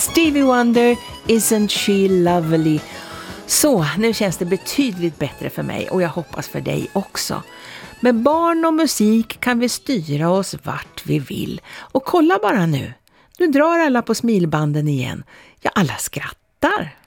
Stevie Wonder, Isn't She Lovely? Så, nu känns det betydligt bättre för mig och jag hoppas för dig också. Med barn och musik kan vi styra oss vart vi vill. Och kolla bara nu. Nu drar alla på smilbanden igen. Ja, alla skrattar.